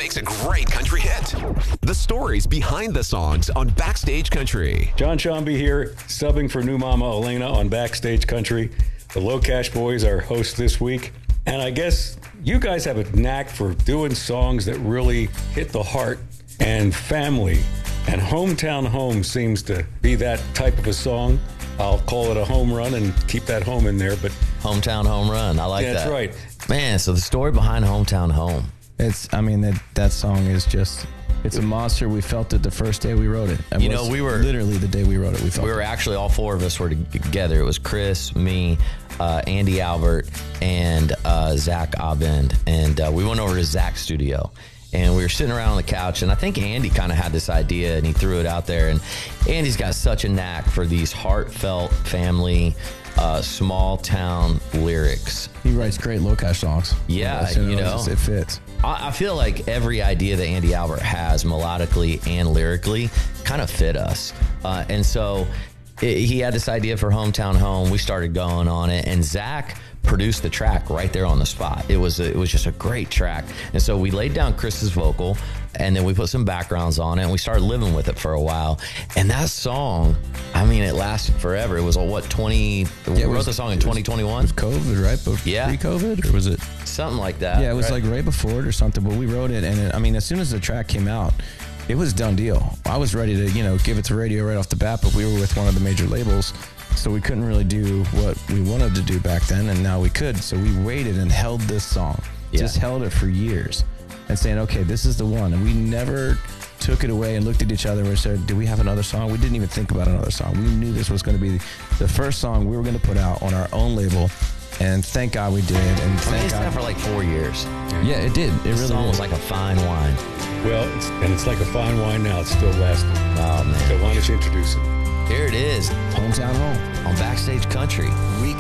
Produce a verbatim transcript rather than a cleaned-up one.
makes a great country hit. The stories behind the songs on Backstage Country. John Shambi here, subbing for new mama Elena on Backstage Country. The Low Cash Boys are hosts this week. And I guess you guys have a knack for doing songs that really hit the heart and family. And Hometown Home seems to be that type of a song. I'll call it a home run and keep that home in there. But Hometown Home Run. I like yeah, that. That's right. Man, so the story behind Hometown Home. It's, I mean, that, that song is just, it's a monster. We felt it the first day we wrote it. It You was know, we were- literally the day we wrote it. We felt We were it. actually, all four of us were together. It was Chris, me, uh, Andy Albert, and uh, Zach Abend. And uh, we went over to Zach's studio. And we were sitting around on the couch, and I think Andy kind of had this idea, and he threw it out there. And Andy's got such a knack for these heartfelt family, uh, small town lyrics. He writes great low cash songs. Yeah, As soon you as know. It fits. I, I feel like every idea that Andy Albert has melodically and lyrically kind of fit us. Uh, and so it, he had this idea for Hometown Home. We started going on it, and Zach produced the track right there on the spot. It was a, it was just a great track. And so we laid down Chris's vocal, and then we put some backgrounds on it, and we started living with it for a while. And that song, I mean, it lasted forever. It was, a, what, twenty? Yeah, we it wrote was- the song in it was- twenty It twenty-one? was COVID, right? But Yeah. Pre-COVID, or was it? Something like that. Yeah, it was right? like right before it or something. But we wrote it, and it, I mean, as soon as the track came out, it was done deal. I was ready to, you know, give it to radio right off the bat, but we were with one of the major labels, so we couldn't really do what we wanted to do back then, and now we could. So we waited and held this song, Yeah. just held it for years, and saying, okay, this is the one. And we never took it away and looked at each other and said, do we have another song? We didn't even think about another song. We knew this was going to be the first song we were going to put out on our own label, and thank God we did. And I mean, thank it's God. that for like four years. Yeah, it did. It The really song did. was like a fine wine. Well, it's, and it's like a fine wine now. It's still lasting. Oh, man. So why don't you introduce it? Here it is Hometown Home. on Backstage Country. We